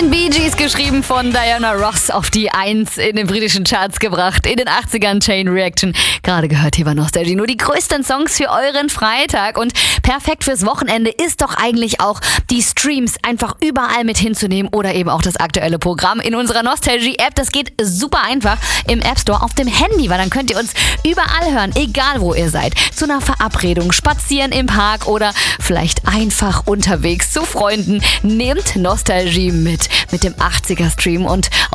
Bee Gees, geschrieben von Diana Ross, auf die 1 in den britischen Charts gebracht. In den 80ern Chain Reaction. Gerade gehört hier bei Nostalgie nur die größten Songs für euren Freitag. Und perfekt fürs Wochenende ist doch eigentlich auch die Streams einfach überall mit hinzunehmen oder eben auch das aktuelle Programm in unserer Nostalgie-App. Das geht super einfach im App Store auf dem Handy, weil dann könnt ihr uns überall hören, egal wo ihr seid. Zu einer Verabredung, spazieren im Park oder vielleicht einfach unterwegs zu Freunden. Nehmt Nostalgie mit dem 80er-Stream und